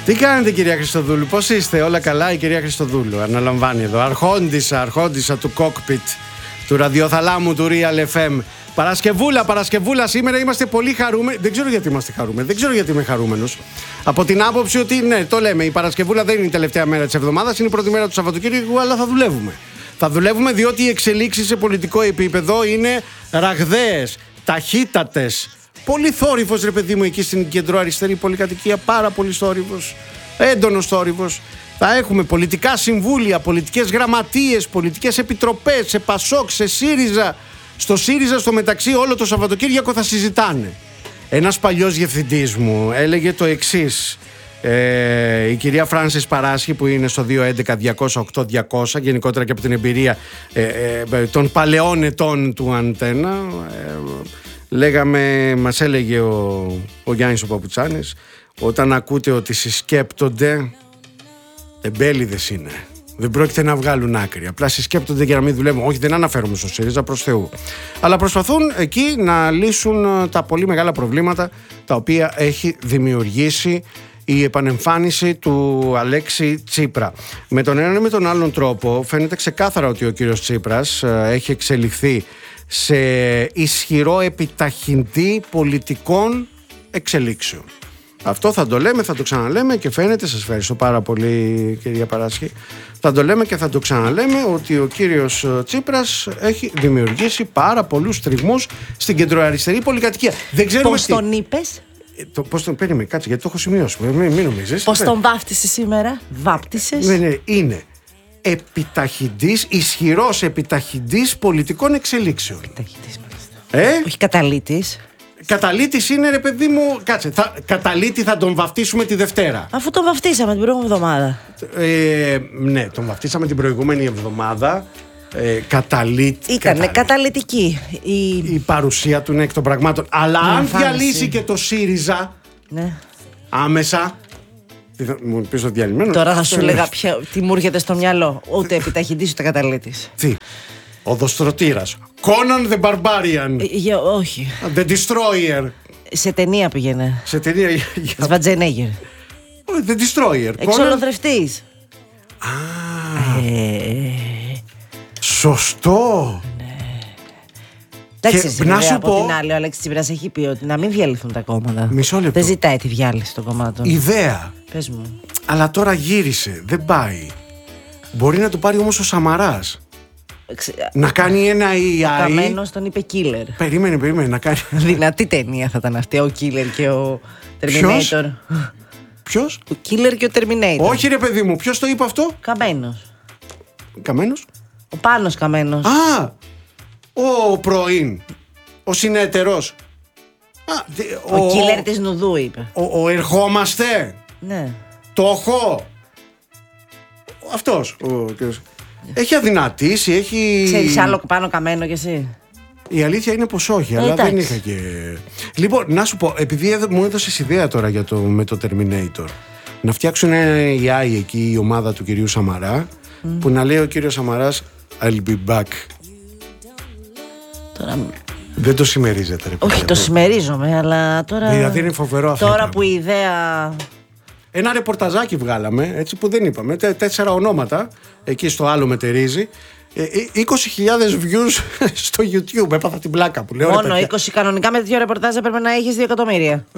Τι κάνετε, κυρία Χριστοδούλου, πώς είστε? Όλα καλά? Η κυρία Χριστοδούλου αναλαμβάνει εδώ, αρχόντισσα του κόκπιτ του ραδιοθαλάμου του Real FM. Παρασκευούλα, σήμερα είμαστε πολύ χαρούμενοι. Δεν ξέρω γιατί είμαστε χαρούμενοι, δεν ξέρω γιατί είμαι χαρούμενος. Από την άποψη ότι, ναι, το λέμε, η Παρασκευούλα δεν είναι η τελευταία μέρα της εβδομάδας, είναι η πρώτη μέρα του Σαββατοκύριακου, αλλά θα δουλεύουμε. Θα δουλεύουμε διότι οι εξελίξεις σε πολιτικό επίπεδο είναι ραγδαίες, ταχύτατες. Πολύ θόρυβος, ρε παιδί μου, εκεί στην κεντροαριστερή πολυκατοικία. Πάρα πολύ θόρυβος, έντονος θόρυβος. Θα έχουμε πολιτικά συμβούλια, πολιτικές γραμματείες, πολιτικές επιτροπές, σε Πασόκ, σε ΣΥΡΙΖΑ. Στο ΣΥΡΙΖΑ, στο μεταξύ, όλο το Σαββατοκύριακο θα συζητάνε. Ένας παλιός διευθυντής μου έλεγε το εξής. Η κυρία Φράνσις Παράσχη, που είναι στο 211-208-200, γενικότερα και από την εμπειρία των παλαιών ετών του Αντένα, μας έλεγε ο Γιάννης ο Παπουτσάνης, όταν ακούτε ότι συσκέπτονται, εμπέληδες είναι. Δεν πρόκειται να βγάλουν άκρη. Απλά συσκέπτονται για να μην δουλεύουν. Όχι, δεν αναφέρομαι στο ΣΥΡΙΖΑ, προς Θεού. Αλλά προσπαθούν εκεί να λύσουν τα πολύ μεγάλα προβλήματα τα οποία έχει δημιουργήσει η επανεμφάνιση του Αλέξη Τσίπρα. Με τον έναν ή με τον άλλον τρόπο φαίνεται ξεκάθαρα ότι ο κύριος Τσίπρας έχει εξελιχθεί σε ισχυρό επιταχυντή πολιτικών εξελίξεων. Αυτό θα το λέμε, θα το ξαναλέμε και φαίνεται, σας ευχαριστώ πάρα πολύ κυρία Παράσχη, θα το λέμε και θα το ξαναλέμε ότι ο κύριος Τσίπρας έχει δημιουργήσει πάρα πολλούς τριγμούς στην κεντροαριστερή πολυκατοικία. Δεν ξέρουμε πώς τον είπες? Πώς τον παίρνει, κάτσε γιατί το έχω σημειώσει, μην νομίζεις. Πώς τον βάφτισες σήμερα? Βάπτισες? Ναι, είναι επιταχυντής, ισχυρός επιταχυντής πολιτικών εξελίξεων. Επιταχυντής, μάλιστα. Όχι καταλήτης. Καταλήτης είναι, ρε παιδί μου, κάτσε, καταλήτη θα τον βαφτίσουμε τη Δευτέρα. Αφού τον βαφτίσαμε την προηγούμενη εβδομάδα. Ναι, τον βαφτίσαμε την προηγούμενη εβδομάδα. Ήτανε καταλυτική η παρουσία του, ναι, εκ των πραγμάτων. Αλλά αν διαλύσει και το ΣΥΡΙΖΑ, ναι, άμεσα. Μου πεις το διαλυμένο. Τώρα θα σου λέγα τι μου έρχεται στο μυαλό. Ούτε επιταχυντής ούτε καταλήτης. Τι? Οδοστρωτήρας. Conan the Barbarian. Όχι. The Destroyer. Σε ταινία πήγαινε. Σε ταινία. Σβατζενέγερ. The Destroyer. Εξολοθρευτής. Σωστό. Εντάξει, να σου πω. Από την άλλη, ο Αλέξης Τσίπρας έχει πει ότι να μην διαλυθούν τα κόμματα. Μισό λεπτό. Δεν ζητάει τη διάλυση των κομμάτων. Ιδέα. Πες μου. Αλλά τώρα γύρισε. Δεν πάει. Μπορεί να το πάρει όμως ο Σαμαράς. Να κάνει ένα AI. Ο Καμένος τον είπε killer. Περίμενε να κάνει. Δυνατή ταινία θα ήταν αυτή. Ο killer και ο Terminator. Ποιος? Ο killer και ο Terminator. Όχι, ρε παιδί μου, ποιος το είπε αυτό? Καμένος. Ο Πάνος Καμένος. Ο πρώην. Ο συνεταιρός. Ο killer της Νουδού είπε. Ο ερχόμαστε. Ναι. Το έχω. Αυτός. Έχει αδυνατήσει, έχει. Ξέρεις άλλο πάνω Καμένο κι εσύ? Η αλήθεια είναι πως όχι, αλλά δεν είχα και. Λοιπόν, να σου πω, επειδή μου έδωσες ιδέα τώρα με το Terminator, να φτιάξουν ένα AI εκεί η ομάδα του κυρίου Σαμαρά, που να λέει ο κύριος Σαμαράς I'll be back. Τώρα... Δεν το συμμερίζεται, ρε. Όχι, το συμμερίζομαι, αλλά τώρα. Δηλαδή είναι φοβερό αυτό. Τώρα που η ιδέα. Ένα ρεπορταζάκι βγάλαμε, έτσι που δεν είπαμε. 4 ονόματα, εκεί στο άλλο μετερίζει. 20.000 views στο YouTube. Έπαθα την πλάκα που λέω. Μόνο 20 κανονικά με 2 ρεπορτάζ έπρεπε να έχεις 2 εκατομμύρια.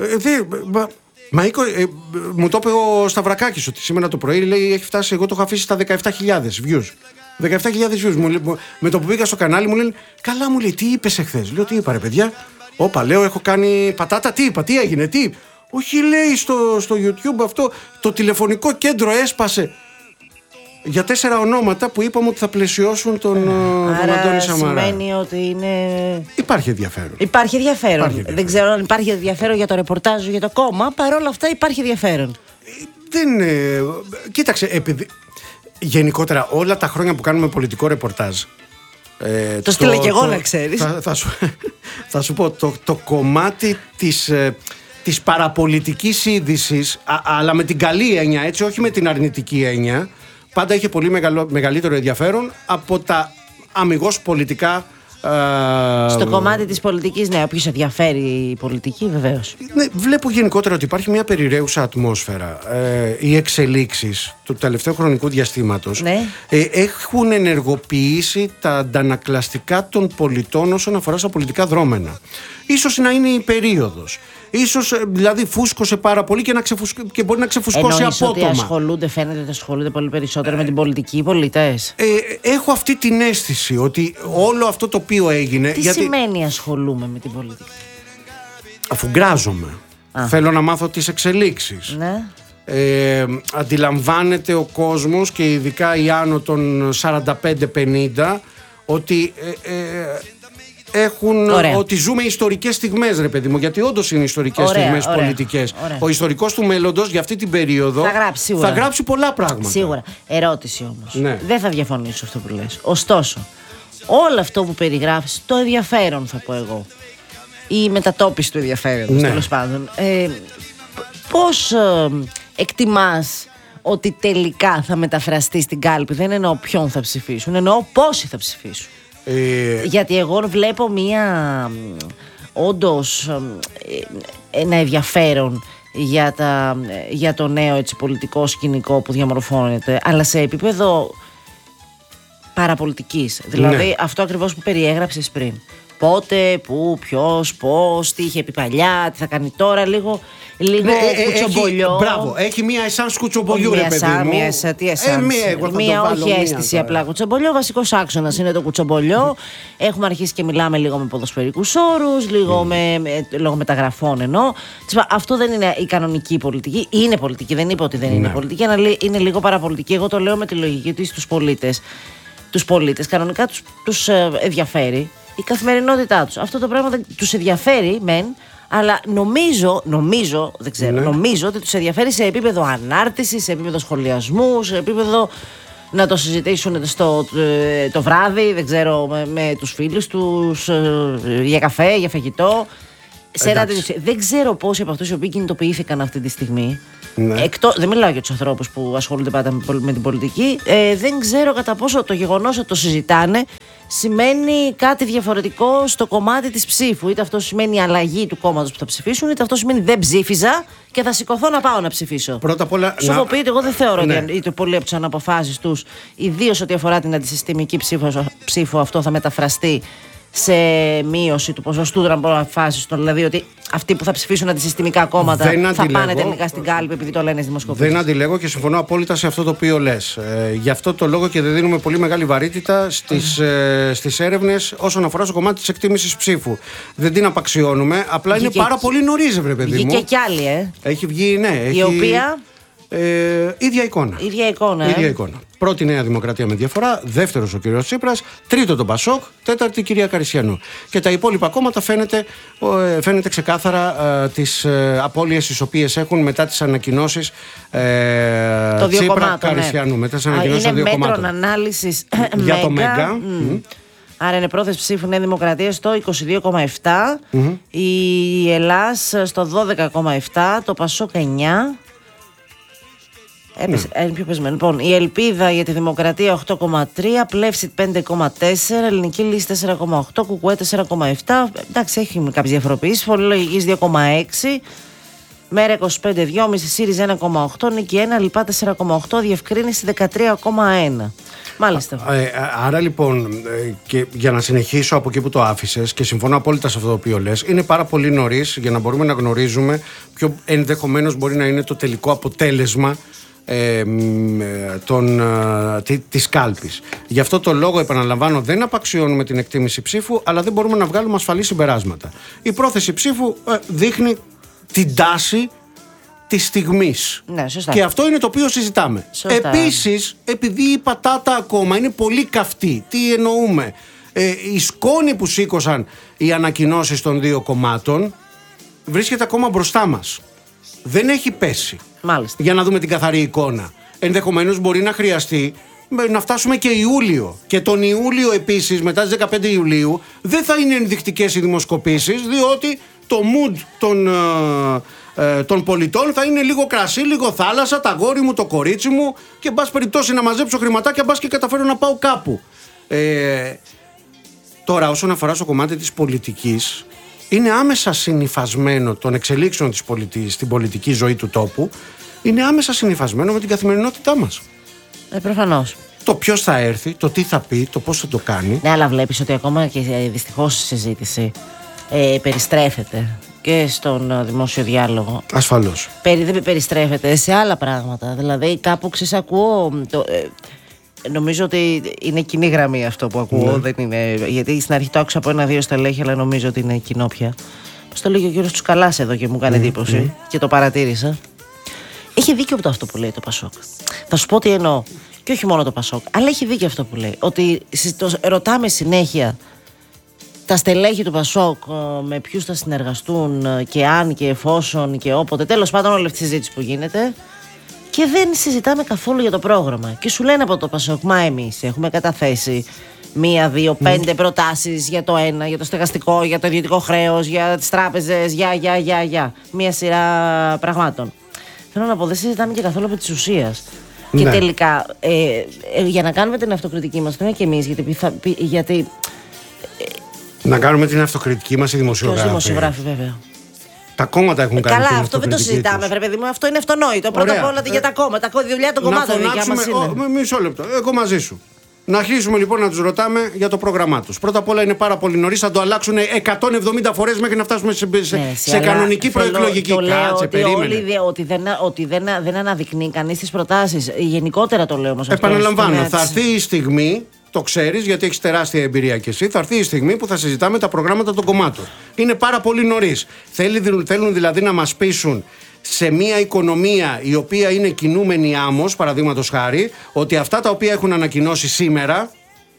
Μου το είπε ο Σταυρακάκης ότι σήμερα το πρωί λέει έχει φτάσει. Εγώ το έχω αφήσει στα 17.000 views. 17.000 views. Με το που πήγα στο κανάλι μου λένε καλά, μου λέει τι είπες εχθές. Λέω τι είπα, ρε παιδιά. Όπα, λέω έχω κάνει πατάτα. Τι είπα, τι έγινε, τι. Όχι, λέει στο YouTube αυτό το τηλεφωνικό κέντρο έσπασε. Για 4 ονόματα που είπαμε ότι θα πλαισιώσουν τον Αντώνη Σαμαρά. Σημαίνει ότι είναι. Υπάρχει ενδιαφέρον. Υπάρχει ενδιαφέρον. Δεν ξέρω αν υπάρχει ενδιαφέρον για το ρεπορτάζ για το κόμμα. Παρ' όλα αυτά υπάρχει ενδιαφέρον. Κοίταξε, επειδή. Γενικότερα όλα τα χρόνια που κάνουμε πολιτικό ρεπορτάζ. Το στείλα και εγώ να ξέρεις. Θα σου πω το κομμάτι της παραπολιτικής είδησης, αλλά με την καλή έννοια, έτσι, όχι με την αρνητική έννοια, πάντα είχε πολύ μεγαλύτερο ενδιαφέρον από τα αμιγώς πολιτικά Στο κομμάτι της πολιτικής, ναι, όποιος ενδιαφέρει η πολιτική, βεβαίως. Ναι, βλέπω γενικότερα ότι υπάρχει μια περιραίουσα ατμόσφαιρα. Οι εξελίξεις του τελευταίου χρονικού διαστήματος έχουν ενεργοποιήσει τα αντανακλαστικά των πολιτών όσον αφορά στα πολιτικά δρόμενα. Ίσως να είναι η περίοδος. Ίσως δηλαδή φούσκωσε πάρα πολύ και μπορεί να ξεφουσκώσει απότομα. Ότι φαίνεται ότι ασχολούνται πολύ περισσότερο με την πολιτική οι πολίτες. Έχω αυτή την αίσθηση ότι όλο αυτό το οποίο έγινε. Τι σημαίνει ασχολούμαι με την πολιτική? Αφού γκράζομαι. Θέλω να μάθω τις εξελίξεις. Ναι. Αντιλαμβάνεται ο κόσμος και ειδικά οι άνω των 45-50 ότι ότι ζούμε ιστορικές στιγμές, ρε παιδί μου, γιατί όντως είναι ιστορικές στιγμές πολιτικές. Ο ιστορικός του μέλλοντος για αυτή την περίοδο θα γράψει πολλά πράγματα. Σίγουρα. Ερώτηση όμως. Ναι. Δεν θα διαφωνήσω αυτό που λες. Ωστόσο, όλο αυτό που περιγράφεις, το ενδιαφέρον θα πω εγώ, η μετατόπιση του ενδιαφέροντος, τέλος πάντων, πώς εκτιμάς ότι τελικά θα μεταφραστεί στην κάλπη? Δεν εννοώ ποιον θα ψηφίσουν, εννοώ πόσοι θα ψηφίσουν. Γιατί εγώ βλέπω όντως ένα ενδιαφέρον για το νέο πολιτικό σκηνικό που διαμορφώνεται, αλλά σε επίπεδο παραπολιτικής. Δηλαδή αυτό ακριβώς που περιέγραψες πριν. Πότε, πού, ποιος, πώς, τι είχε πει παλιά, τι θα κάνει τώρα, λίγο κουτσομπολιό. Μπράβο, έχει μία εσάνς κουτσομπολιού, ρε παιδί μου. Μία όχι αίσθηση απλά κουτσομπολιό. Βασικός άξονας είναι το κουτσομπολιό. Έχουμε αρχίσει και μιλάμε λίγο με ποδοσφαιρικούς όρους, λόγω μεταγραφών εννοώ. Αυτό δεν είναι η κανονική πολιτική. Είναι πολιτική, δεν είπα ότι δεν είναι πολιτική, αλλά είναι λίγο παραπολιτική. Εγώ το λέω με τη λογική ότι τους πολίτες κανονικά τους ενδιαφέρει η καθημερινότητά τους. Αυτό το πράγμα δεν τους ενδιαφέρει μεν, αλλά νομίζω, δεν ξέρω, νομίζω ότι τους ενδιαφέρει σε επίπεδο ανάρτησης, σε επίπεδο σχολιασμού, σε επίπεδο να το συζητήσουν το βράδυ, δεν ξέρω, με τους φίλους τους, για καφέ, για φαγητό. Δεν ξέρω πόσοι από αυτούς οι οποίοι κινητοποιήθηκαν αυτή τη στιγμή. Δεν μιλάω για τους ανθρώπους που ασχολούνται πάντα με την πολιτική. Δεν ξέρω κατά πόσο το γεγονός ότι το συζητάνε σημαίνει κάτι διαφορετικό στο κομμάτι της ψήφου. Είτε αυτό σημαίνει αλλαγή του κόμματος που θα ψηφίσουν, είτε αυτό σημαίνει δεν ψήφιζα και θα σηκωθώ να πάω να ψηφίσω. Πρώτα απ' όλα. Σου πω ότι εγώ δεν θεωρώ ότι πολλοί από τις αναποφάσεις τους, ιδίως ό,τι αφορά την αντισυστημική ψήφο, αυτό θα μεταφραστεί σε μείωση του ποσοστού των αποφάσεων. Δηλαδή ότι αυτοί που θα ψηφίσουν αντισυστημικά κόμματα θα πάνε τελικά στην κάλπη, επειδή το λένε στις δημοσκοπήσεις. Δεν αντιλέγω και συμφωνώ απόλυτα σε αυτό το οποίο λες. Γι' αυτό το λόγο και δεν δίνουμε πολύ μεγάλη βαρύτητα στις έρευνες όσον αφορά στο κομμάτι της εκτίμησης ψήφου. Δεν την απαξιώνουμε. Απλά είναι πάρα πολύ νωρίς, βρε παιδί μου. Βγήκε κι άλλη, Έχει βγει, η οποία. Ίδια εικόνα. Πρώτη Νέα Δημοκρατία με διαφορά, δεύτερος ο κύριος Τσίπρας, τρίτο το Πασόκ, τέταρτη η κυρία Καρισιανού. Και τα υπόλοιπα κόμματα φαίνεται ξεκάθαρα τις απώλειες τις οποίες έχουν μετά τις ανακοινώσεις Τσίπρα Καρισιανού. Μετά τις ανακοινώσεις των δύο κομμάτων. Είναι μέτρων ανάλυσης για το Μέγκα. Άρα είναι πρόθεση ψήφου Νέα Δημοκρατία στο 22,7, η Ελλάς στο 12,7, το Πασόκ 9. Είναι πιο πεσμένο. Λοιπόν, η Ελπίδα για τη Δημοκρατία 8,3, Πλεύσιτ 5,4, Ελληνική Λύση 4,8, Κουκουέ 4,7. Εντάξει, έχει κάποιες διαφοροποιήσεις. Φορολογικής 2,6, Μέρα 25,2, ΣΥΡΙΖΑ 1,8, Νίκη 1, ΛΥΠΑ 4,8, Διευκρίνηση 13,1. Μάλιστα. Άρα λοιπόν, και για να συνεχίσω από εκεί που το άφησες, και συμφωνώ απόλυτα σε αυτό το οποίο λες, είναι πάρα πολύ νωρίς για να μπορούμε να γνωρίζουμε ποιο ενδεχομένως μπορεί να είναι το τελικό αποτέλεσμα της κάλπης. Γι' αυτό το λόγο, επαναλαμβάνω, δεν απαξιώνουμε την εκτίμηση ψήφου, αλλά δεν μπορούμε να βγάλουμε ασφαλή συμπεράσματα. Η πρόθεση ψήφου δείχνει την τάση της στιγμής. Ναι, σωστά. Και αυτό είναι το οποίο συζητάμε. Επίσης, επειδή η πατάτα ακόμα είναι πολύ καυτή, τι εννοούμε? Η σκόνη που σήκωσαν οι ανακοινώσεις των δύο κομμάτων βρίσκεται ακόμα μπροστά μας. Δεν έχει πέσει. Μάλιστα. Για να δούμε την καθαρή εικόνα. Ενδεχομένως μπορεί να χρειαστεί να φτάσουμε και Ιούλιο. Και τον Ιούλιο επίσης, μετά τις 15 Ιουλίου, δεν θα είναι ενδεικτικές οι δημοσκοπήσεις, διότι το mood των πολιτών θα είναι λίγο κρασί, λίγο θάλασσα, τα γόρι μου, το κορίτσι μου, και μπας περιπτώσει να μαζέψω χρηματάκια, μπας και καταφέρω να πάω κάπου. Τώρα, όσον αφορά στο κομμάτι της πολιτικής, είναι άμεσα συνυφασμένο των εξελίξεων στην πολιτική ζωή του τόπου, είναι άμεσα συνυφασμένο με την καθημερινότητά μας. Προφανώς. Το ποιος θα έρθει, το τι θα πει, το πώς θα το κάνει. Ναι, αλλά βλέπεις ότι ακόμα και δυστυχώς η συζήτηση περιστρέφεται και στον δημόσιο διάλογο. Ασφαλώς. Δεν περιστρέφεται σε άλλα πράγματα. Δηλαδή, κάπου ξεσακούω. Νομίζω ότι είναι κοινή γραμμή αυτό που ακούω. Ναι. Δεν είναι, γιατί στην αρχή το άκουσα από 1-2 στελέχη, αλλά νομίζω ότι είναι κοινό πια. Πώς το λέγει ο κύριος Τσουκαλάς εδώ και μου κάνει εντύπωση και το παρατήρησα. Έχει δίκιο από αυτό που λέει το Πασόκ. Θα σου πω τι εννοώ. Και όχι μόνο το Πασόκ, αλλά έχει δίκιο αυτό που λέει. Ότι ρωτάμε συνέχεια τα στελέχη του Πασόκ με ποιους θα συνεργαστούν και αν και εφόσον και όποτε. Τέλος πάντων, όλη αυτή τη συζήτηση που γίνεται. Και δεν συζητάμε καθόλου για το πρόγραμμα. Και σου λένε από το Πασόκ, μα εμείς έχουμε καταθέσει 1, 2, 5 προτάσεις για το ένα, για το στεγαστικό, για το ιδιωτικό χρέος, για τις τράπεζες, για μια σειρά πραγμάτων. Θέλω να πω, δεν συζητάμε και καθόλου από της ουσίας. Ναι. Και τελικά, για να κάνουμε την αυτοκριτική μας, πρέπει και εμείς, γιατί να κάνουμε την αυτοκριτική μας οι δημοσιογράφοι. Και δημοσιογράφοι, βέβαια. Τα κόμματα έχουν κάνει. Καλά, αυτό δεν το συζητάμε, βρε παιδί μου. Αυτό είναι αυτονόητο. Πρώτα απ' όλα για τα κόμματα. Η δουλειά των κομμάτων δικιά μας είναι. Μισό λεπτό. Εγώ μαζί σου. Να αρχίσουμε λοιπόν να τους ρωτάμε για το πρόγραμμά τους. Πρώτα απ' όλα είναι πάρα πολύ νωρίς. Θα το αλλάξουν 170 φορές μέχρι να φτάσουμε σε κανονική προεκλογική. Κάτσε, περίμενε. Ότι δεν αναδεικνύει κανείς τις προτάσεις. Γενικότερα το λέω όμως. Επαναλαμβάνω, θα έρθει η στιγμή. Το ξέρεις, γιατί έχεις τεράστια εμπειρία κι εσύ. Θα έρθει η στιγμή που θα συζητάμε τα προγράμματα των κομμάτων. Είναι πάρα πολύ νωρίς. Θέλουν δηλαδή να μας πείσουν σε μια οικονομία η οποία είναι κινούμενη άμμος, παραδείγματος χάρη, ότι αυτά τα οποία έχουν ανακοινώσει σήμερα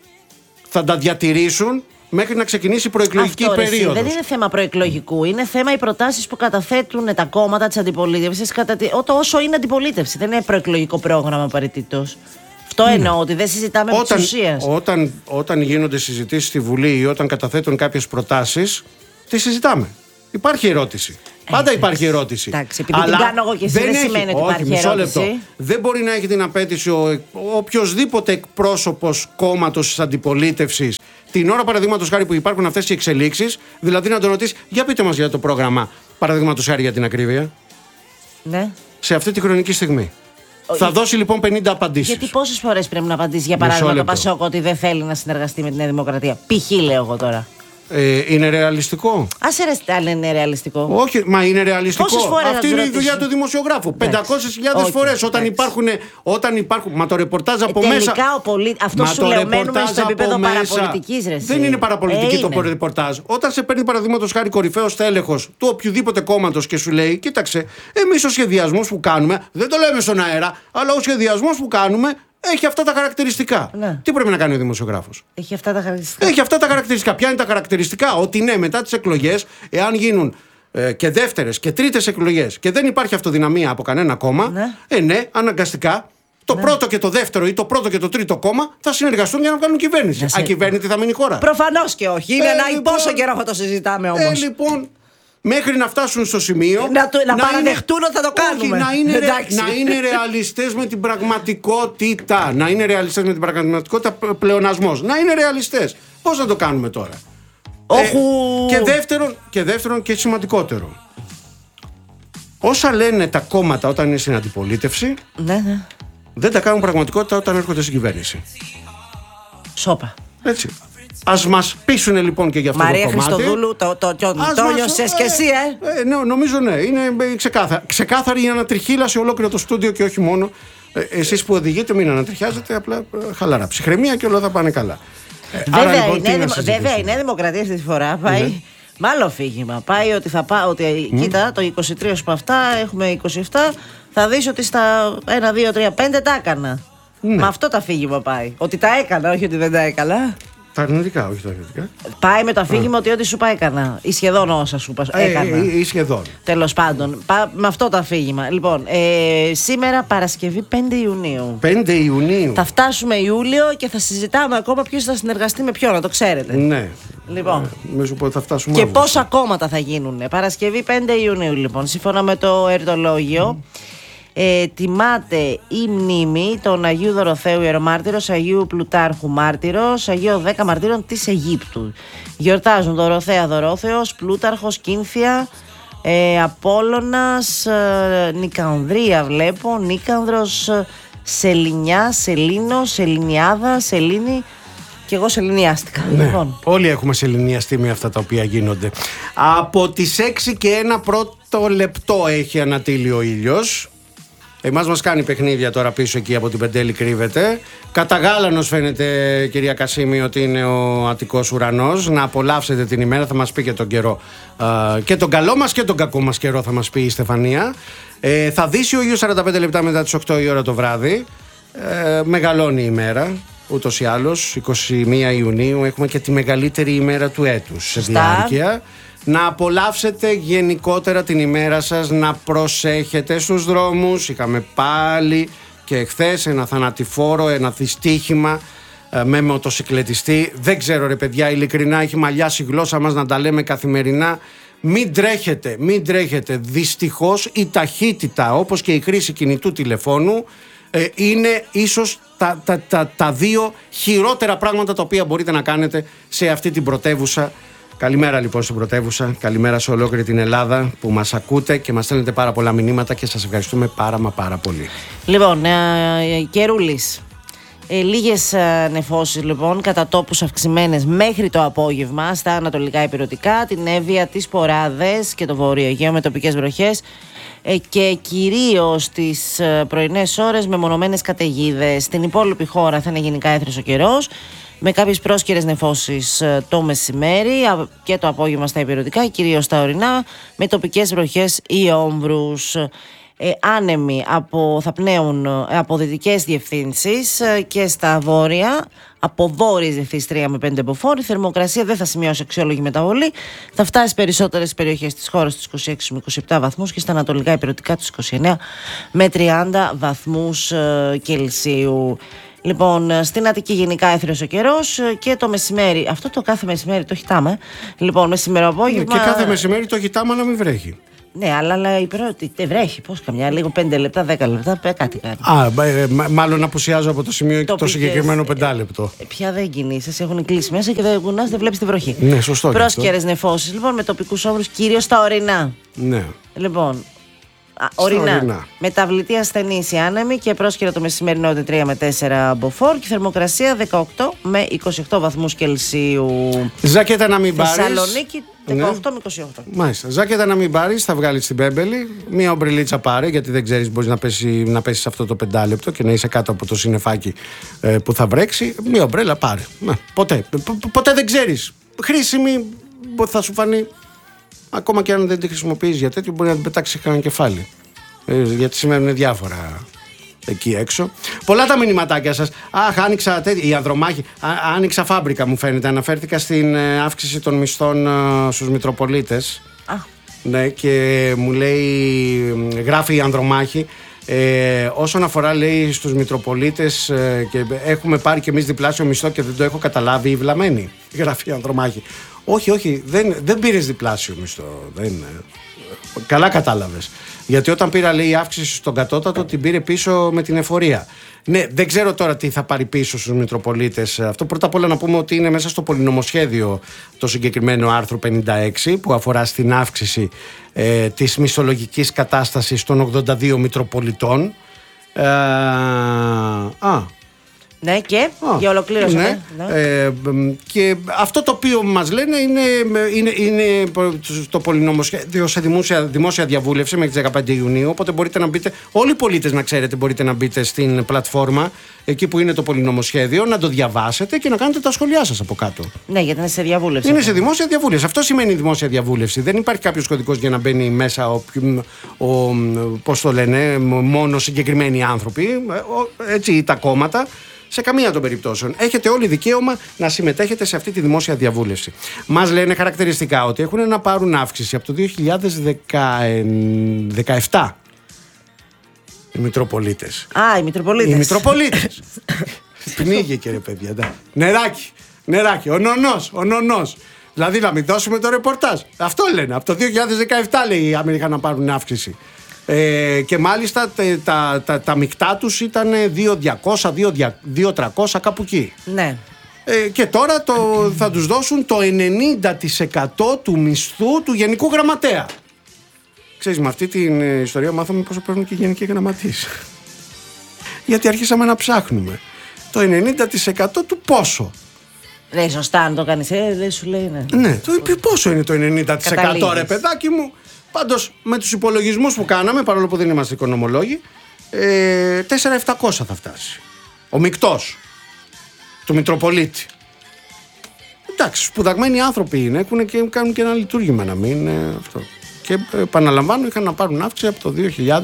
θα τα διατηρήσουν μέχρι να ξεκινήσει η προεκλογική περίοδος. Δεν είναι θέμα προεκλογικού. Είναι θέμα οι προτάσεις που καταθέτουν τα κόμματα της αντιπολίτευσης όσο είναι αντιπολίτευση. Δεν είναι προεκλογικό πρόγραμμα απαραίτητος. Αυτό εννοώ, ότι δεν συζητάμε με τις ουσίες. Όταν γίνονται συζητήσεις στη Βουλή ή όταν καταθέτουν κάποιες προτάσεις, τι συζητάμε. Υπάρχει ερώτηση. Πάντα υπάρχει ερώτηση. Εντάξει, επειδή την κάνω εγώ και εσύ δεν σημαίνει ότι υπάρχει ερώτηση. Λεπτό. Δεν μπορεί να έχει την απέτηση ο οποιοσδήποτε εκπρόσωπος κόμματος της αντιπολίτευσης την ώρα, παραδείγματος χάρη, που υπάρχουν αυτές οι εξελίξεις, δηλαδή να τον ρωτήσει, για πείτε μας για το πρόγραμμα, παραδείγματος χάρη, για την ακρίβεια. Ναι. Σε αυτή τη χρονική στιγμή. Θα δώσει λοιπόν 50 απαντήσεις. Γιατί πόσες φορές πρέπει να απαντήσει, για παράδειγμα, το Πασόκ ότι δεν θέλει να συνεργαστεί με τη Νέα Δημοκρατία? Π.χ. λέω εγώ τώρα. Είναι ρεαλιστικό. Άσε ρε, αν είναι ρεαλιστικό. Όχι, μα είναι ρεαλιστικό. Πόσες φορές αυτή είναι η δουλειά του δημοσιογράφου. 500.000 φορές όταν υπάρχουν. Μα το ρεπορτάζ από μέσα. Τελικά αυτό σου λέω, μένουμε στο επίπεδο παραπολιτικής, ρε. Δεν είναι παραπολιτική το ρεπορτάζ. Όταν σε παίρνει, παραδείγματος χάρη, κορυφαίος τέλεχος του οποιοδήποτε κόμματος και σου λέει, κοίταξε, εμείς ο σχεδιασμός που κάνουμε, δεν το λέμε στον αέρα, αλλά ο σχεδιασμός που κάνουμε έχει αυτά τα χαρακτηριστικά. Ναι. Τι πρέπει να κάνει ο δημοσιογράφος? Έχει αυτά τα χαρακτηριστικά. Έχει αυτά τα χαρακτηριστικά. Ποια είναι τα χαρακτηριστικά? Ότι ναι, μετά τις εκλογές, εάν γίνουν και δεύτερες και τρίτες εκλογές και δεν υπάρχει αυτοδυναμία από κανένα κόμμα, ναι, αναγκαστικά το πρώτο και το δεύτερο ή το πρώτο και το τρίτο κόμμα θα συνεργαστούν για να κάνουν κυβέρνηση. Ακυβέρνητη θα μείνει η χώρα. Προφανώς και όχι. Είναι λοιπόν, πόσο καιρό θα το συζητάμε όμως. Λοιπόν, μέχρι να φτάσουν στο σημείο να παραδεχτούν ότι θα το κάνουμε. Να είναι ρεαλιστές με την πραγματικότητα. Να είναι ρεαλιστές με την πραγματικότητα, πλεονασμός. Να είναι ρεαλιστές. Πώς να το κάνουμε τώρα? Και δεύτερον και σημαντικότερο. Όσα λένε τα κόμματα όταν είναι στην αντιπολίτευση, δεν τα κάνουν πραγματικότητα όταν έρχονται στην κυβέρνηση. Σόπα. Έτσι. Ας μας πείσουν λοιπόν και για αυτό Μαρία το κομμάτι. Χριστοδούλου, το νιώσες και εσύ, ναι, νομίζω ναι. Είναι ξεκάθαρη η ανατριχύλαση ολόκληρο το στούντιο και όχι μόνο. Εσείς που οδηγείτε, μην ανατριχιάζετε, απλά χαλαρά. Ψυχραιμία και όλα θα πάνε καλά. Βέβαια η Νέα Δημοκρατία αυτή τη φορά πάει με άλλο αφήγημα. Πάει ότι κοίτα, το 23 από αυτά έχουμε 27. Θα δεις ότι στα 1, 2, 3, 5 τα έκανα. Με αυτό το αφήγημα πάει. Ότι τα έκανα, όχι ότι δεν τα έκανα. Τα αρνητικά, όχι τα αρνητικά. Πάει με το αφήγημα ότι ό,τι σου πάει έκανα. Ή σχεδόν όσα σου έκανα. Ή σχεδόν. Τέλος πάντων. Με αυτό το αφήγημα. Λοιπόν, σήμερα Παρασκευή 5 Ιουνίου. 5 Ιουνίου. Θα φτάσουμε Ιούλιο και θα συζητάμε ακόμα ποιος θα συνεργαστεί με ποιον, να το ξέρετε. Ναι. Λοιπόν. Νομίζω ότι θα φτάσουμε. Και πόσα κόμματα θα γίνουν. Παρασκευή 5 Ιουνίου, λοιπόν, σύμφωνα με το ερτολόγιο. τιμάται η μνήμη των Αγίου Δωροθέου Ιερομάρτυρος, Αγίου Πλουτάρχου Μάρτυρος, Αγίου 10 Μαρτύρων της Αιγύπτου. Γιορτάζουν Δωροθέα Δωρόθεος, Πλούταρχος, Κίνθια, Απόλλωνας, Νικανδρία βλέπω, Νίκανδρος, Σελινιά, Σελίνο, Σελινιάδα, Σελήνη. Και εγώ σεληνιάστηκα. Ναι. Λοιπόν. Όλοι έχουμε σεληνιαστεί με αυτά τα οποία γίνονται. Από τις 6 και 1 πρώτο λεπτό έχει ανατείλει ο ήλιος. Εμάς μας κάνει παιχνίδια τώρα πίσω εκεί από την Πεντέλη κρύβεται. Κατά γάλανος φαίνεται, κυρία Κασίμη, ότι είναι ο Αττικός ουρανός. Να απολαύσετε την ημέρα, θα μας πει και τον καιρό. Και τον καλό μας και τον κακό μας καιρό θα μας πει η Στεφανία. Θα δύσει ο ήλιος 45 λεπτά μετά τις 8 η ώρα το βράδυ. Μεγαλώνει η ημέρα. Ούτως ή άλλως, 21 Ιουνίου έχουμε και τη μεγαλύτερη ημέρα του έτους σε διάρκεια. Να απολαύσετε γενικότερα την ημέρα σας, να προσέχετε στους δρόμους. Είχαμε πάλι και εχθές ένα θανατηφόρο, ένα δυστύχημα με μοτοσυκλετιστή. Δεν ξέρω ρε παιδιά, ειλικρινά έχει μαλλιάσει η γλώσσα μας να τα λέμε καθημερινά. Μην τρέχετε. Δυστυχώς η ταχύτητα, όπως και η χρήση κινητού τηλεφώνου, είναι ίσως τα δύο χειρότερα πράγματα τα οποία μπορείτε να κάνετε σε αυτή την πρωτεύουσα. Καλημέρα λοιπόν στην πρωτεύουσα, καλημέρα σε ολόκληρη την Ελλάδα που μας ακούτε και μας στέλνετε πάρα πολλά μηνύματα και σας ευχαριστούμε πάρα πολύ. Λοιπόν, καιρούλης. Λίγες νεφώσεις λοιπόν, κατά τόπους αυξημένες μέχρι το απόγευμα στα ανατολικά ηπειρωτικά, την Εύβοια, τις Ποράδες και το Βόρειο Αιγαίο με τοπικές βροχές και κυρίως τις πρωινές ώρες με μονομένες καταιγίδες. Στην υπόλοιπη χώρα θα είναι γενικά έθριος ο καιρός, με κάποιες πρόσκαιρες νεφώσεις το μεσημέρι και το απόγευμα στα ηπειρωτικά, κυρίως στα ορεινά, με τοπικές βροχές ή όμβρους. Άνεμοι θα πνέουν από δυτικές διευθύνσεις και στα βόρεια, από βόρειες διευθύνσεις 3 με 5 μποφόρ. Η θερμοκρασία δεν θα σημειώσει αξιόλογη μεταβολή. Θα φτάσει στις περισσότερες περιοχές της χώρας στους 26 με 27 βαθμούς και στα ανατολικά ηπειρωτικά τους 29 με 30 βαθμούς Κελσίου. Λοιπόν, στην Αττική γενικά έθριος ο καιρός και το μεσημέρι. Αυτό το κάθε μεσημέρι το χιτάμε. Λοιπόν, μεσημέρι απόγευμα. Και κάθε μεσημέρι το χιτάμε να μην βρέχει. Ναι, αλλά η πρώτη βρέχει. Πώς καμιά, λίγο 5 λεπτά, 10 λεπτά, κάτι κάνει. Μάλλον απουσιάζω από το σημείο το συγκεκριμένο 5 λεπτό. Πια δεν κινείσαι, έχουν κλείσει μέσα και δεν κουνάς, δεν βλέπεις τη βροχή. Ναι, σωστό. Πρόσκαιρες νεφώσεις λοιπόν με τοπικούς όμβρους, κυρίως στα ορεινά. Ναι. Λοιπόν, ορεινά. Μεταβλητή ασθενής η άνεμη και πρόσκαιρα το μεσημερινό 3 με 4 μποφόρ και θερμοκρασία 18 με 28 βαθμούς Κελσίου. Ζακέτα να μην πάρεις. Θεσσαλονίκη 18 με 28. Μάλιστα. Ζακέτα να μην πάρεις, θα βγάλεις την Πέμπελη. Μία ομπρελίτσα πάρε, γιατί δεν ξέρεις, μπορείς να πέσεις αυτό το 5 λεπτό και να είσαι κάτω από το συννεφάκι που θα βρέξει. Μία ομπρέλα πάρε. Ποτέ δεν ξέρεις. Χρήσιμη θα σου φανεί. Ακόμα και αν δεν τη χρησιμοποιείς για τέτοιο, μπορεί να την πετάξει κανένα κεφάλι. Γιατί σημαίνουν διάφορα εκεί έξω. Πολλά τα μηνυματάκια σας. Άνοιξα η Ανδρομάχη. Άνοιξα φάμπρικα, μου φαίνεται. Αναφέρθηκα στην αύξηση των μισθών στους Μητροπολίτες. Ναι, και μου λέει, γράφει η Ανδρομάχη. Όσον αφορά, λέει, στους Μητροπολίτες και έχουμε πάρει και εμείς διπλάσιο μισθό και δεν το έχω καταλάβει η βλαμμένη. Γράφει η Ανδρομάχη. Όχι, δεν πήρες διπλάσιο μισθό. Καλά κατάλαβες. Γιατί όταν πήρα, λέει, η αύξηση στον κατώτατο, την πήρε πίσω με την εφορία. Ναι, δεν ξέρω τώρα τι θα πάρει πίσω στους Μητροπολίτες. Αυτό πρώτα απ' όλα να πούμε ότι είναι μέσα στο πολυνομοσχέδιο το συγκεκριμένο άρθρο 56 που αφορά στην αύξηση της μισθολογικής κατάστασης των 82 Μητροπολιτών. Ναι, και για ολοκλήρωση. Ναι. Και αυτό το οποίο μας λένε είναι το πολυνομοσχέδιο σε δημόσια διαβούλευση μέχρι τις 15 Ιουνίου. Οπότε μπορείτε να μπείτε, όλοι οι πολίτες να ξέρετε, μπορείτε να μπείτε στην πλατφόρμα εκεί που είναι το πολυνομοσχέδιο, να το διαβάσετε και να κάνετε τα σχόλιά σας από κάτω. Ναι, γιατί είναι σε διαβούλευση. Είναι σε δημόσια διαβούλευση. Αυτό σημαίνει δημόσια διαβούλευση. Δεν υπάρχει κάποιος κωδικός για να μπαίνει μέσα πώς το λένε, μόνο συγκεκριμένοι άνθρωποι, έτσι, τα κόμματα. Σε καμία των περιπτώσεων. Έχετε όλοι δικαίωμα να συμμετέχετε σε αυτή τη δημόσια διαβούλευση. Μας λένε χαρακτηριστικά ότι έχουν να πάρουν αύξηση από το 2017 οι Μητροπολίτες. Οι Μητροπολίτες. Πνίγηκε, ρε παιδιά. Νεράκι. Ο νονός. Δηλαδή να μην δώσουμε το ρεπορτάζ. Αυτό λένε. Από το 2017, λέει, οι Αμερικανοί να πάρουν αύξηση. Και μάλιστα τα μεικτά τους ήταν 2.200, 2.300 κάπου εκεί. Ναι. Και τώρα θα τους δώσουν το 90% του μισθού του Γενικού Γραμματέα. Ξέρεις, με αυτή την ιστορία μάθαμε πόσο παίρνουν και οι Γενικοί Γραμματείς. Γιατί αρχίσαμε να ψάχνουμε το 90% του πόσο. Ναι, σωστά, αν το κάνεις, δεν σου λέει, ναι. Ναι, πόσο είναι το 90% ρε παιδάκι μου. Πάντως με τους υπολογισμούς που κάναμε, παρόλο που δεν είμαστε οικονομολόγοι, 4.700 θα φτάσει. Ο μεικτός του Μητροπολίτη. Εντάξει, σπουδαγμένοι άνθρωποι είναι, κάνουν και ένα λειτουργήμα να μην είναι αυτό. Και επαναλαμβάνω, είχαν να πάρουν αύξηση από το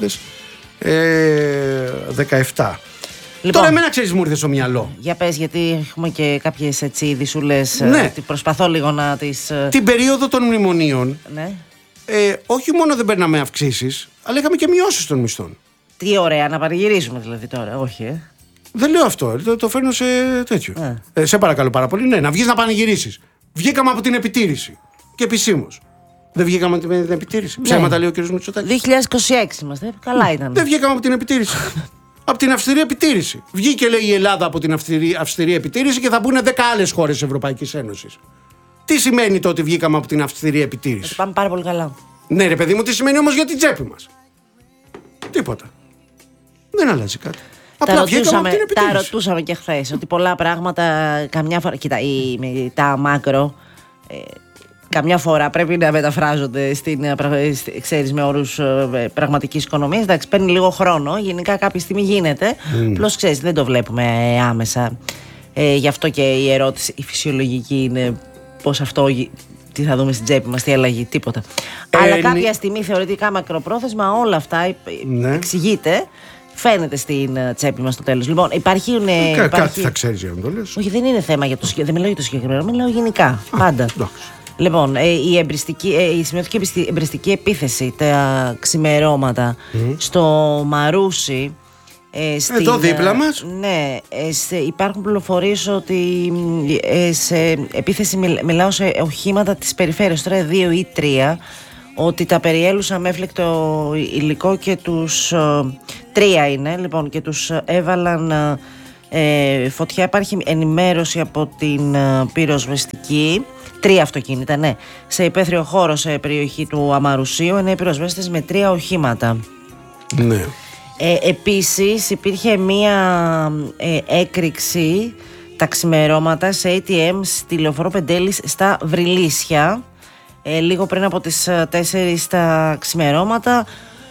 2017. Λοιπόν, τώρα εμένα ξέρεις μου ήρθε στο μυαλό. Για πες, γιατί έχουμε και κάποιες έτσι ειδισούλες. Ναι. Προσπαθώ λίγο να τις... Την περίοδο των μνημονίων, ναι. όχι μόνο δεν παίρναμε αυξήσεις, αλλά είχαμε και μειώσεις των μισθών. Τι ωραία, να πανηγυρίζουμε δηλαδή τώρα, όχι Δεν λέω αυτό, το φέρνω σε τέτοιο. Σε παρακαλώ πάρα πολύ, ναι, να βγεις να πανηγυρίσεις. Βγήκαμε από την επιτήρηση. Και επισήμως. Δεν βγήκαμε από την επιτήρηση. Ναι. Ψέματα λέει ο κ. Μητσοτάκης. 2026 είμαστε, καλά ήταν. Δεν βγήκαμε από την επιτήρηση. Από την αυστηρή επιτήρηση. Βγήκε, λέει, η Ελλάδα από την αυστηρή επιτήρηση και θα μπουν 10 άλλες χώρες της Ευρωπαϊκής Ένωσης. Τι σημαίνει το ότι βγήκαμε από την αυστηρή επιτήρηση? Πάμε πάρα πολύ καλά. Ναι, ρε παιδί μου, τι σημαίνει όμως για την τσέπη μας? Τίποτα. Δεν αλλάζει κάτι. Τα ρωτούσαμε και χθες ότι πολλά πράγματα καμιά φορά. Κοίτα, τα μάκρο. Καμιά φορά πρέπει να μεταφράζονται ξέρεις, με όρους πραγματικής οικονομίας. Εντάξει, παίρνει λίγο χρόνο. Γενικά κάποια στιγμή γίνεται. Απλώς ξέρεις, δεν το βλέπουμε άμεσα. Γι' αυτό και η ερώτηση, η φυσιολογική είναι πώς αυτό, τι θα δούμε στην τσέπη μας, τι αλλαγή, τίποτα. Αλλά κάποια στιγμή θεωρητικά μακροπρόθεσμα όλα αυτά εξηγείται. Φαίνεται στην τσέπη μας στο τέλος. Λοιπόν, υπάρχει. Κάτι θα ξέρεις για να το λες. Όχι, δεν είναι θέμα για το συγκεκριμένο. Δεν μιλάω για το συγκεκριμένο, μιλάω γενικά. Πάντα. Λοιπόν, η σημειώθηκε εμπριστική επίθεση τα ξημερώματα στο Μαρούσι. Εδώ δίπλα μας. Ναι, υπάρχουν πληροφορίες ότι σε επίθεση, μιλάω σε οχήματα της περιφέρειας, τώρα 2 ή 3, ότι τα περιέλουσαν με έφλεκτο υλικό και τους 3 είναι, λοιπόν, και τους έβαλαν φωτιά. Υπάρχει ενημέρωση από την πυροσβεστική. 3 αυτοκίνητα, ναι, σε υπαίθριο χώρο σε περιοχή του Αμαρουσίου, είναι πυροσβέστες με 3 οχήματα. Ναι. Επίσης υπήρχε μία έκρηξη τα ξημερώματα σε ATM στη Λεωφόρο Πεντέλης στα Βρυλίσια, λίγο πριν από τις 4 τα ξημερώματα.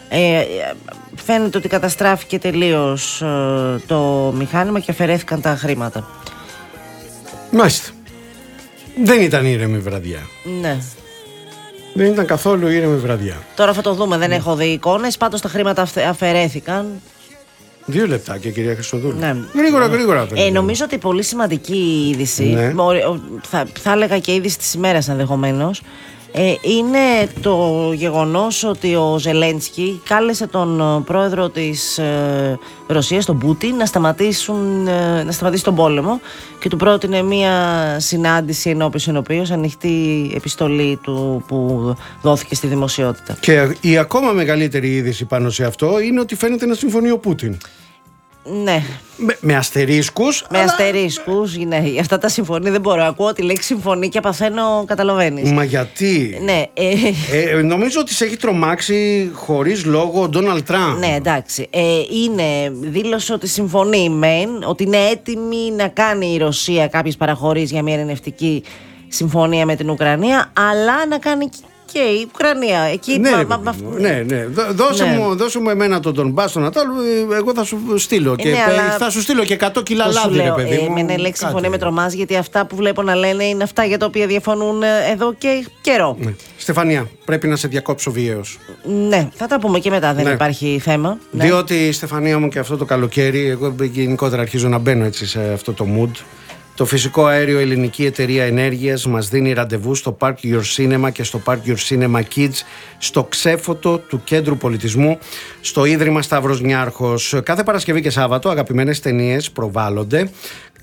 Φαίνεται ότι καταστράφηκε τελείως το μηχάνημα και αφαιρέθηκαν τα χρήματα. Μάλιστα. Δεν ήταν ήρεμη βραδιά. Ναι. Δεν ήταν καθόλου ήρεμη βραδιά. Τώρα θα το δούμε, δεν έχω δει εικόνες. Πάντως τα χρήματα αφαιρέθηκαν. 2 λεπτάκια, κυρία Χριστοδούλου. Ναι. Γρήγορα. Νομίζω ότι πολύ σημαντική είδηση, ναι. Θα έλεγα και είδηση της ημέρας ενδεχομένως, είναι το γεγονός ότι ο Ζελένσκι κάλεσε τον πρόεδρο της Ρωσίας, τον Πούτιν, να σταματήσει τον πόλεμο και του πρότεινε μια συνάντηση ενώπιος ανοιχτή επιστολή του που δόθηκε στη δημοσιότητα. Και η ακόμα μεγαλύτερη είδηση πάνω σε αυτό είναι ότι φαίνεται να συμφωνεί ο Πούτιν. Ναι. Με αστερίσκους. Με αστερίσκους, ναι. Για αυτά τα συμφωνεί δεν μπορώ. Ακούω τη λέξη συμφωνεί και παθαίνω, καταλαβαίνεις. Μα γιατί? Ναι. Νομίζω ότι σε έχει τρομάξει χωρίς λόγο ο Ντόναλντ Τραμπ. Ναι, εντάξει. Δήλωσε ότι συμφωνεί μεν, ότι είναι έτοιμη να κάνει η Ρωσία κάποιες παραχωρήσεις για μια ειρηνευτική συμφωνία με την Ουκρανία, αλλά να κάνει και η Ουκρανία. Εκεί ναι. Δώσε μου εμένα τον Ντονμπάς στο Νατάλ, εγώ θα σου στείλω. Θα σου στείλω και 100 κιλά λάδι, ρε παιδί μου. Με ένα λέξη συμφωνία με τρομάς, γιατί αυτά που βλέπω να λένε είναι αυτά για τα οποία διαφωνούν εδώ και καιρό. Ναι. Στεφανία, πρέπει να σε διακόψω βιαίως. Ναι, θα τα πούμε και μετά, δεν υπάρχει θέμα. Διότι, Στεφανία μου, και αυτό το καλοκαίρι, εγώ γενικότερα αρχίζω να μπαίνω έτσι σε αυτό το mood. Το φυσικό αέριο Ελληνική Εταιρεία Ενέργειας μας δίνει ραντεβού στο Park Your Cinema και στο Park Your Cinema Kids, στο ξέφωτο του Κέντρου Πολιτισμού, στο Ίδρυμα Σταύρος Νιάρχος. Κάθε Παρασκευή και Σάββατο αγαπημένες ταινίες προβάλλονται.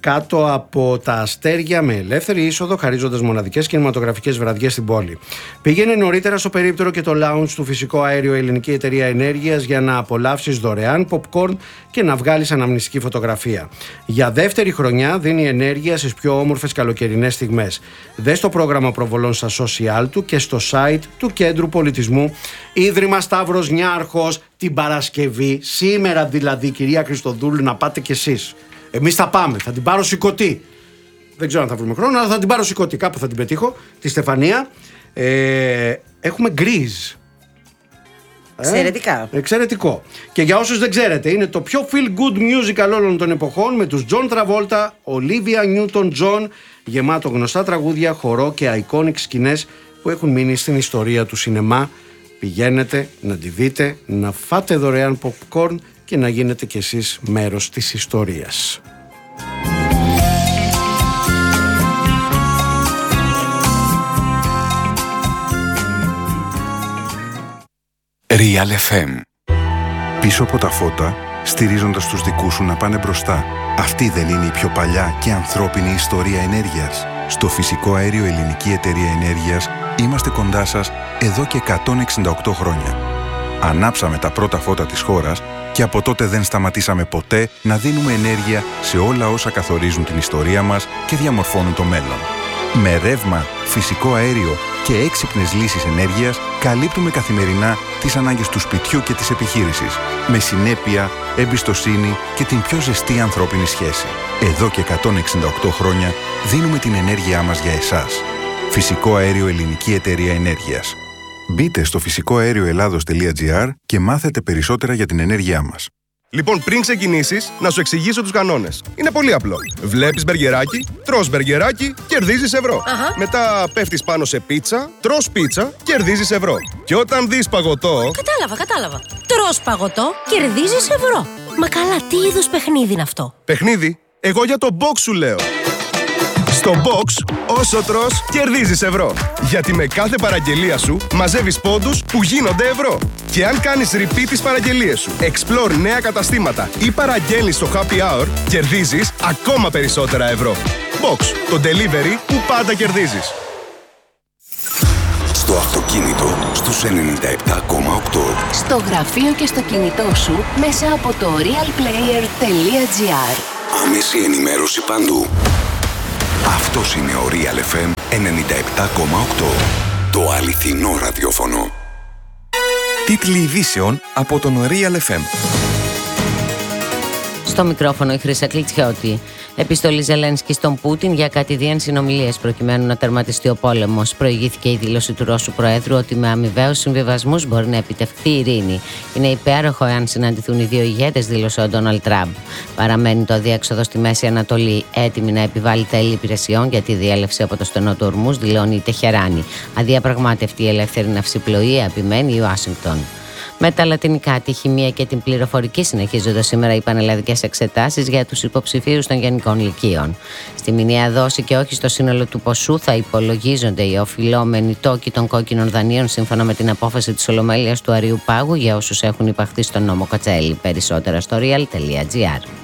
κάτω από τα αστέρια με ελεύθερη είσοδο, χαρίζοντας μοναδικές κινηματογραφικές βραδιές στην πόλη. Πήγαινε νωρίτερα στο περίπτερο και το lounge του Φυσικό Αέριο Ελληνική Εταιρεία Ενέργειας για να απολαύσεις δωρεάν popcorn και να βγάλεις αναμνηστική φωτογραφία. Για δεύτερη χρονιά δίνει ενέργεια στις πιο όμορφες καλοκαιρινές στιγμές. Δες το πρόγραμμα προβολών στα social του και στο site του Κέντρου Πολιτισμού Ίδρυμα Σταύρος Νιάρχος την Παρασκευή. Σήμερα δηλαδή, κυρία Χριστοδούλου, να πάτε κι εσείς. Εμείς θα πάμε, θα την πάρω σηκωτή. Δεν ξέρω αν θα βρούμε χρόνο, αλλά θα την πάρω σηκωτή. Κάπου θα την πετύχω. Τη Στεφανία. Έχουμε γκριζ. Εξαιρετικά. Εξαιρετικό. Και για όσους δεν ξέρετε, είναι το πιο feel good musical όλων των εποχών, με τους John Travolta, Olivia Newton-John, γεμάτο γνωστά τραγούδια, χορό και iconic σκηνές που έχουν μείνει στην ιστορία του σινεμά. Πηγαίνετε να τη δείτε, να φάτε δωρεάν popcorn και να γίνετε κι εσείς μέρος της ιστορίας. Real FM. Πίσω από τα φώτα, στηρίζοντας τους δικούς σου να πάνε μπροστά. Αυτή δεν είναι η πιο παλιά και ανθρώπινη ιστορία ενέργειας? Στο Φυσικό Αέριο Ελληνική Εταιρεία Ενέργειας είμαστε κοντά σας εδώ και 168 χρόνια. Ανάψαμε τα πρώτα φώτα της χώρας και από τότε δεν σταματήσαμε ποτέ να δίνουμε ενέργεια σε όλα όσα καθορίζουν την ιστορία μας και διαμορφώνουν το μέλλον. Με ρεύμα, φυσικό αέριο και έξυπνες λύσεις ενέργειας καλύπτουμε καθημερινά τις ανάγκες του σπιτιού και της επιχείρησης, με συνέπεια, εμπιστοσύνη και την πιο ζεστή ανθρώπινη σχέση. Εδώ και 168 χρόνια δίνουμε την ενέργειά μας για εσάς. Φυσικό Αέριο Ελληνική Εταιρεία Ενέργειας. Μπείτε στο φυσικοαέρioελλάδος.gr και μάθετε περισσότερα για την ενέργειά μας. Λοιπόν, πριν ξεκινήσεις, να σου εξηγήσω τους κανόνες. Είναι πολύ απλό. Βλέπεις μπεργκεράκι, τρως μπεργκεράκι, κερδίζεις ευρώ. Μετά πέφτεις πάνω σε πίτσα, τρως πίτσα, κερδίζεις ευρώ. Και όταν δεις παγωτό... Κατάλαβα. Τρως παγωτό, κερδίζεις ευρώ. Μα καλά, τι είδους παιχνίδι είναι αυτό? Παιχνίδι? Εγώ για το box σου λέω. Στο box, όσο τρως, κερδίζεις ευρώ. Γιατί με κάθε παραγγελία σου μαζεύεις πόντους που γίνονται ευρώ. Και αν κάνεις repeat τις παραγγελίες σου, explore νέα καταστήματα ή παραγγέλνεις στο happy hour, κερδίζεις ακόμα περισσότερα ευρώ. Box, το delivery που πάντα κερδίζεις. Στο αυτοκίνητο, στους 97,8. Στο γραφείο και στο κινητό σου, μέσα από το realplayer.gr. Άμεση ενημέρωση παντού. Αυτός είναι ο Real FM 97,8. Το αληθινό ραδιόφωνο. Τίτλοι ειδήσεων από τον Real FM. Στο μικρόφωνο η Χρύσα Κλιτσιώτη. Επιστολή Ζελένσκι στον Πούτιν για κατηδίαν συνομιλίες προκειμένου να τερματιστεί ο πόλεμος. Προηγήθηκε η δήλωση του Ρώσου Προέδρου ότι με αμοιβαίους συμβιβασμούς μπορεί να επιτευχθεί η ειρήνη. Είναι υπέροχο εάν συναντηθούν οι δύο ηγέτες, δήλωσε ο Ντόναλντ Τραμπ. Παραμένει το αδιέξοδο στη Μέση Ανατολή, έτοιμη να επιβάλλει τέλη υπηρεσιών για τη διέλευση από το στενό του Ορμούζ, δηλώνει η Τεχεράνη. Αδιαπραγμάτευτη η ελεύθερη ναυσιπλοεία, επιμένει η Ουάσιγκτον. Με τα λατινικά, τη χημεία και την πληροφορική συνεχίζονται σήμερα οι πανελλαδικές εξετάσεις για τους υποψηφίους των γενικών λυκείων. Στη μηνιαία δόση και όχι στο σύνολο του ποσού θα υπολογίζονται οι οφειλόμενοι τόκοι των κόκκινων δανείων σύμφωνα με την απόφαση της Ολομέλειας του Αριού Πάγου για όσους έχουν υπαχθεί στον νόμο Κοτσέλη. Περισσότερα στο real.gr.